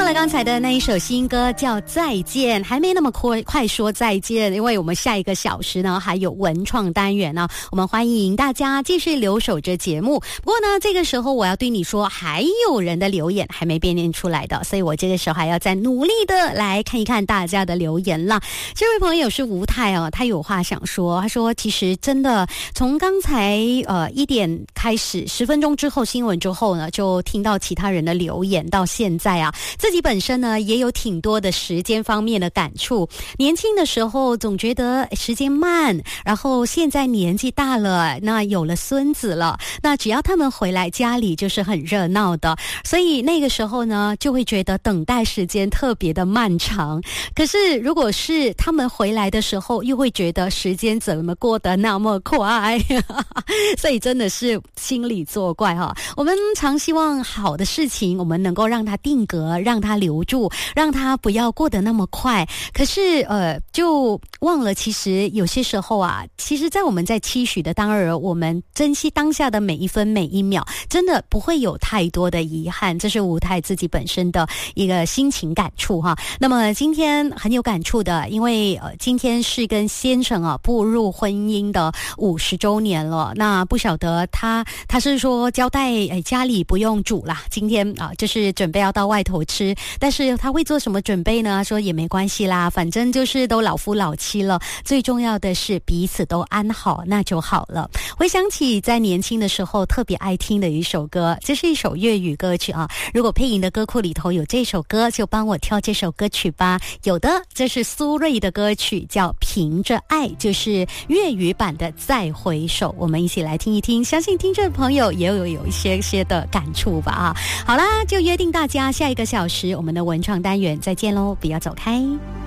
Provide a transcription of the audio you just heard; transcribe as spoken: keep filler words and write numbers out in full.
了刚才的那一首新歌叫再见，还没那么快快说再见，因为我们下一个小时呢还有文创单元呢，我们欢迎大家继续留守着节目。不过呢这个时候我要对你说，还有人的留言还没被念出来的，所以我这个时候还要再努力的来看一看大家的留言啦。这位朋友是吴太哦，他有话想说，他说其实真的从刚才呃一点开始，十分钟之后新闻之后呢，就听到其他人的留言，到现在啊自己本身呢也有挺多的时间方面的感触。年轻的时候总觉得时间慢，然后现在年纪大了，那有了孙子了，那只要他们回来家里就是很热闹的，所以那个时候呢就会觉得等待时间特别的漫长。可是如果是他们回来的时候，又会觉得时间怎么过得那么快所以真的是心里作怪哈。我们常希望好的事情我们能够让它定格，让它留住，让它不要过得那么快。可是呃，就忘了其实有些时候啊，其实在我们在期许的当儿，我们珍惜当下的每一分每一秒，真的不会有太多的遗憾。这是吴太自己本身的一个心情感触哈。那么今天很有感触的，因为呃今天是跟先生啊步入婚姻的五十周年了。那不晓得他他是说交代哎家里不用煮啦，今天啊就是准备要到外头吃，但是他会做什么准备呢？说也没关系啦，反正就是都老夫老妻了，最重要的是彼此都安好，那就好了。回想起在年轻的时候特别爱听的一首歌，这是一首粤语歌曲啊。如果配音的歌库里头有这首歌，就帮我挑这首歌曲吧。有的，这是苏芮的歌曲叫《凭着爱》，就是粤语版的《再回首》，我们一起来听一听，相信听众朋友也有有一些些的感触吧啊。好啦，就约定大家下一个小时我们的文创单元再见咯，不要走开。